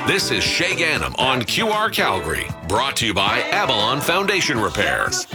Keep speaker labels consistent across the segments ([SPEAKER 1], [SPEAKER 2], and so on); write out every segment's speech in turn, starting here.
[SPEAKER 1] This is Shay Ganem on QR Calgary, brought to you by Avalon Foundation Repairs.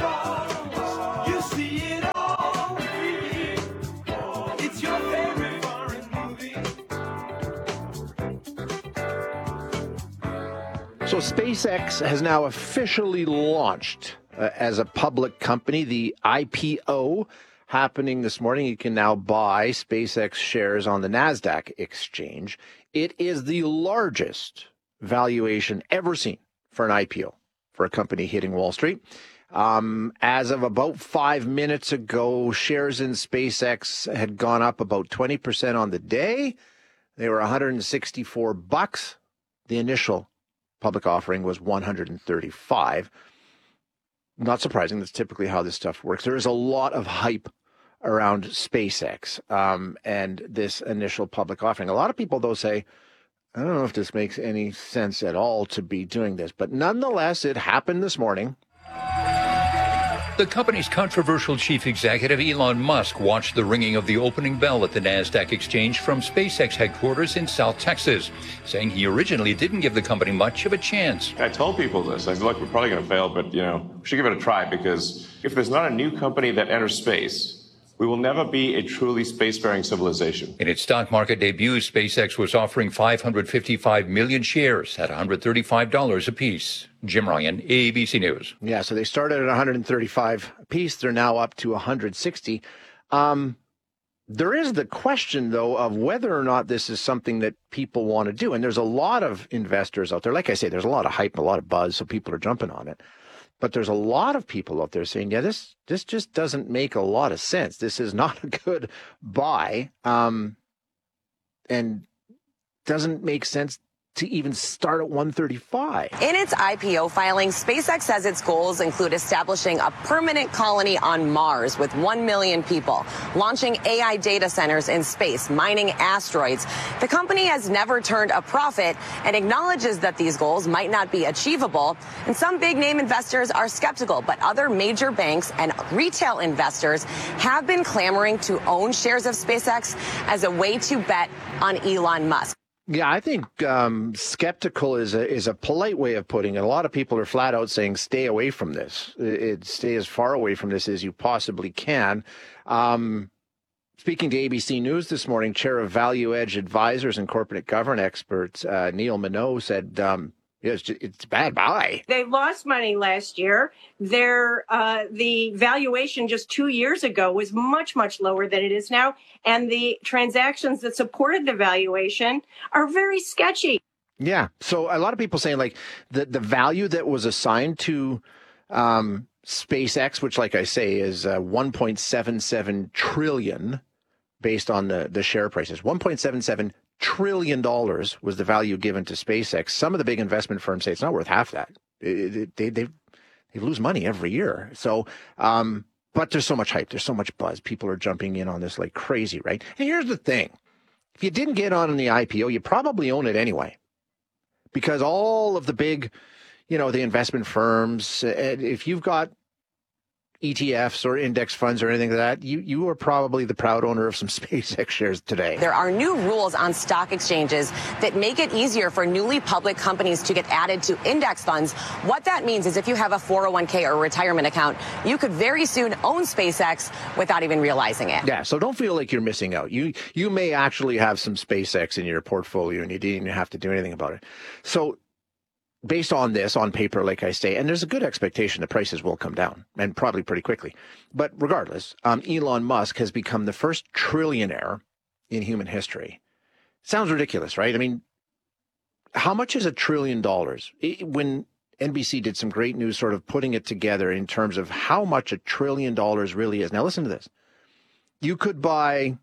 [SPEAKER 2] So SpaceX has now officially launched as a public company. The IPO happening this morning. You can now buy SpaceX shares on the NASDAQ exchange. It is the largest valuation ever seen for an IPO for a company hitting Wall Street. As of about 5 minutes ago, shares in SpaceX had gone up about 20% on the day. They were $164. The initial public offering was $135. Not surprising. That's typically how this stuff works. There is a lot of hype around SpaceX and this initial public offering. A lot of people, though, say, I don't know if this makes any sense at all to be doing this. But nonetheless, it happened this morning.
[SPEAKER 3] The company's controversial chief executive, Elon Musk, watched the ringing of the opening bell at the NASDAQ exchange from SpaceX headquarters in South Texas, saying he originally didn't give the company much of a chance.
[SPEAKER 4] I told people this. I said, look, we're probably going to fail, but, we should give it a try, because if there's not a new company that enters space, we will never be a truly spacefaring civilization.
[SPEAKER 3] In its stock market debut, SpaceX was offering 555 million shares at $135 apiece. Jim Ryan, ABC News.
[SPEAKER 2] Yeah, so they started at 135 apiece. They're now up to 160. There is the question, though, of whether or not this is something that people want to do. And there's a lot of investors out there. Like I say, there's a lot of hype, a lot of buzz, so people are jumping on it. But there's a lot of people out there saying, yeah, this just doesn't make a lot of sense. This is not a good buy, and doesn't make sense to even start at 135.
[SPEAKER 5] In its IPO filing, SpaceX says its goals include establishing a permanent colony on Mars with 1 million people, launching AI data centers in space, mining asteroids. The company has never turned a profit and acknowledges that these goals might not be achievable. And some big name investors are skeptical, but other major banks and retail investors have been clamoring to own shares of SpaceX as a way to bet on Elon Musk.
[SPEAKER 2] Yeah, I think skeptical is a polite way of putting it. A lot of people are flat out saying, stay away from this. Stay as far away from this as you possibly can. Speaking to ABC News this morning, chair of Value Edge Advisors and corporate governance experts, Neil Minot, said, it's a bad buy.
[SPEAKER 6] They lost money last year. The valuation just 2 years ago was much, much lower than it is now. And the transactions that supported the valuation are very sketchy.
[SPEAKER 2] Yeah. So a lot of people saying like the value that was assigned to SpaceX, which, like I say, is 1.77 trillion based on the share prices, $1.77 trillion was the value given to SpaceX. Some of the big investment firms say it's not worth half that. They lose money every year. So, but there's so much hype. There's so much buzz. People are jumping in on this like crazy, right? And here's the thing. If you didn't get on in the IPO, you probably own it anyway. Because all of the big, the investment firms, if you've got ETFs or index funds or anything like that, you are probably the proud owner of some SpaceX shares today.
[SPEAKER 5] There are new rules on stock exchanges that make it easier for newly public companies to get added to index funds. What that means is if you have a 401k or retirement account, you could very soon own SpaceX without even realizing it.
[SPEAKER 2] Yeah, so don't feel like you're missing out. You may actually have some SpaceX in your portfolio and you didn't even have to do anything about it. So based on this, on paper, like I say, and there's a good expectation the prices will come down, and probably pretty quickly. But regardless, Elon Musk has become the first trillionaire in human history. Sounds ridiculous, right? I mean, how much is $1 trillion? When NBC did some great news sort of putting it together in terms of how much $1 trillion really is. Now, listen to this. You could buy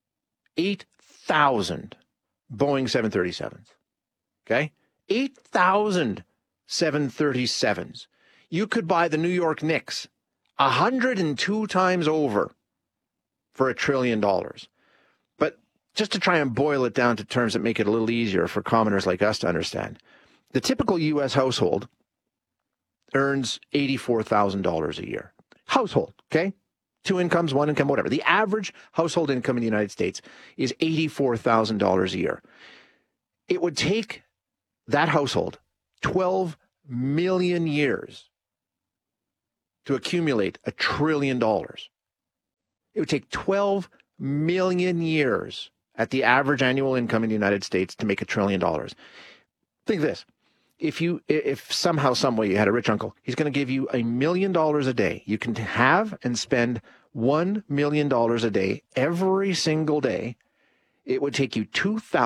[SPEAKER 2] 8,000 Boeing 737s, okay? 8,000 737s. You could buy the New York Knicks 102 times over for $1 trillion. But just to try and boil it down to terms that make it a little easier for commoners like us to understand, the typical U.S. household earns $84,000 a year. Household, okay? 2 incomes, 1 income, whatever. The average household income in the United States is $84,000 a year. It would take that household 12 million years to accumulate $1 trillion. It would take 12 million years at the average annual income in the United States to make $1 trillion. Think of this. If somehow, some way you had a rich uncle, he's going to give you $1 million a day. You can have and spend $1 million a day every single day. It would take you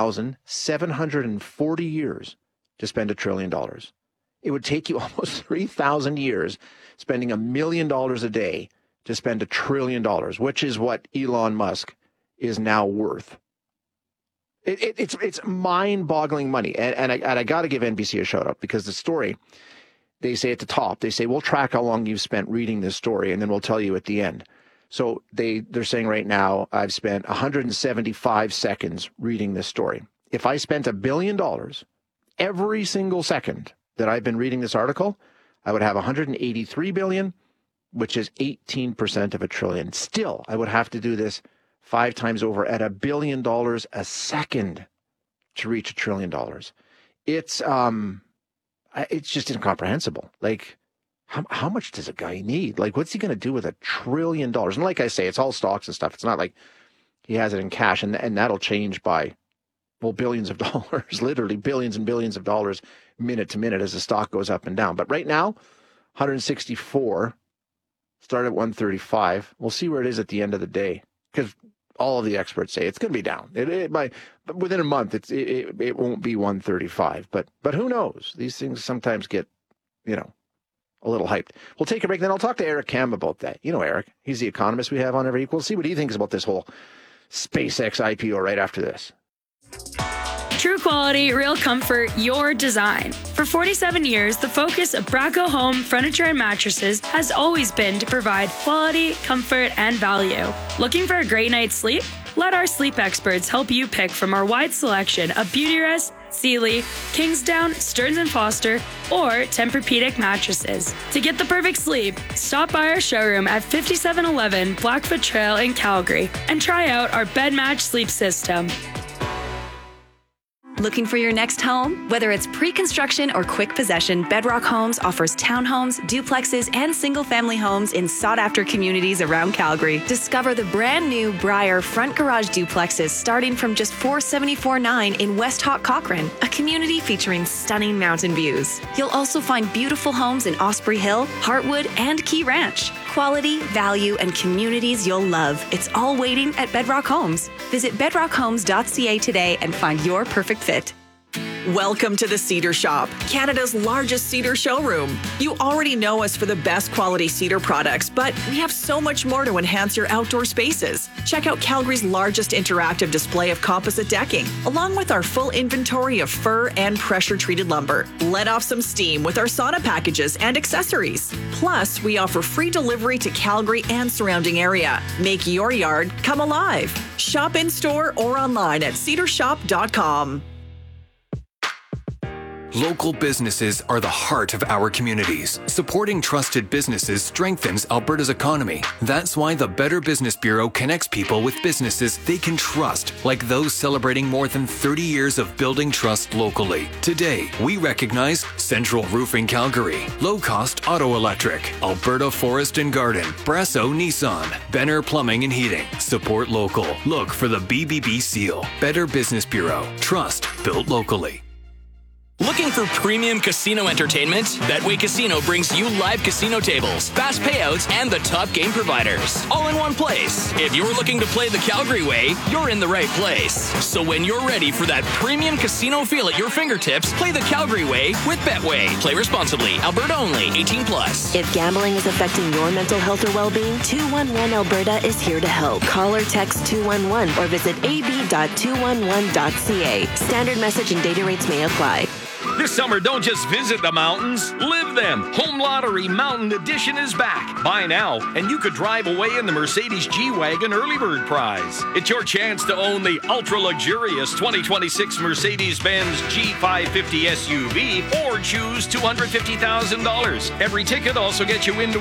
[SPEAKER 2] 2,740 years to spend $1 trillion. It would take you almost 3,000 years spending $1 million a day to spend $1 trillion, which is what Elon Musk is now worth. It's mind-boggling money. And I got to give NBC a shout-out because the story, they say at the top, they say, we'll track how long you've spent reading this story, and then we'll tell you at the end. So they're saying right now, I've spent 175 seconds reading this story. If I spent $1 billion every single second that I've been reading this article, I would have 183 billion, which is 18% of $1 trillion. Still, I would have to do this 5 times over at $1 billion a second to reach $1 trillion. It's just incomprehensible. Like, how much does a guy need? Like, what's he going to do with $1 trillion? And like I say, it's all stocks and stuff. It's not like he has it in cash, and that'll change by, well, billions of dollars, literally billions and billions of dollars minute to minute as the stock goes up and down. But right now, 164, start at 135. We'll see where it is at the end of the day, because all of the experts say it's going to be down. Within a month, it won't be 135. But who knows? These things sometimes get, a little hyped. We'll take a break, then I'll talk to Eric Kam about that. You know Eric. He's the economist we have on every week. We'll see what he thinks about this whole SpaceX IPO right after this.
[SPEAKER 7] True quality, real comfort, your design. For 47 years, the focus of Braco Home Furniture and Mattresses has always been to provide quality, comfort, and value. Looking for a great night's sleep? Let our sleep experts help you pick from our wide selection of Beautyrest, Sealy, Kingsdown, Stearns & Foster, or Tempur-Pedic mattresses. To get the perfect sleep, stop by our showroom at 5711 Blackfoot Trail in Calgary and try out our bed match sleep system.
[SPEAKER 8] Looking for your next home? Whether it's pre-construction or quick possession, Bedrock Homes offers townhomes, duplexes, and single-family homes in sought-after communities around Calgary. Discover the brand-new Briar front garage duplexes starting from just $474,900 in West Hawk Cochrane, a community featuring stunning mountain views. You'll also find beautiful homes in Osprey Hill, Heartwood, and Key Ranch. Quality, value, and communities you'll love. It's all waiting at Bedrock Homes. Visit bedrockhomes.ca today and find your perfect fit.
[SPEAKER 9] Welcome to the Cedar Shop, Canada's largest cedar showroom. You already know us for the best quality cedar products, but we have so much more to enhance your outdoor spaces. Check out Calgary's largest interactive display of composite decking, along with our full inventory of fir and pressure-treated lumber. Let off some steam with our sauna packages and accessories. Plus, we offer free delivery to Calgary and surrounding area. Make your yard come alive. Shop in-store or online at cedarshop.com.
[SPEAKER 10] Local businesses are the heart of our communities. Supporting trusted businesses strengthens Alberta's economy. That's why the Better Business Bureau connects people with businesses they can trust, like those celebrating more than 30 years of building trust locally. Today, we recognize Central Roofing Calgary, Low Cost Auto Electric, Alberta Forest and Garden, Brasso Nissan, Benner Plumbing and Heating. Support local. Look for the BBB seal. Better Business Bureau. Trust built locally.
[SPEAKER 11] Looking for premium casino entertainment? Betway Casino brings you live casino tables, fast payouts, and the top game providers, all in one place. If you're looking to play the Calgary way, you're in the right place. So when you're ready for that premium casino feel at your fingertips, play the Calgary way with Betway. Play responsibly. Alberta only. 18+.
[SPEAKER 12] If gambling is affecting your mental health or well-being, 211 Alberta is here to help. Call or text 211 or visit ab.211.ca. Standard message and data rates may apply.
[SPEAKER 13] This summer, don't just visit the mountains, live them. Home Lottery Mountain Edition is back. Buy now, and you could drive away in the Mercedes G-Wagon Early Bird Prize. It's your chance to own the ultra-luxurious 2026 Mercedes-Benz G550 SUV or choose $250,000. Every ticket also gets you into